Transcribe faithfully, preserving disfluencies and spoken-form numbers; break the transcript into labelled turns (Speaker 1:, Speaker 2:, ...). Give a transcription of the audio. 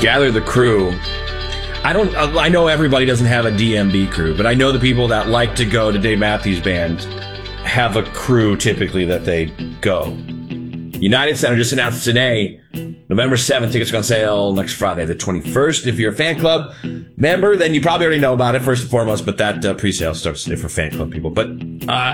Speaker 1: gather the crew. I don't. I know everybody doesn't have a D M B crew, but I know the people that like to go to Dave Matthews Band have a crew typically that they go. United Center just announced today, November seventh, tickets go on sale next Friday, the twenty-first. If you're a fan club member, then you probably already know about it first and foremost, but that uh, pre-sale starts today for fan club people. But uh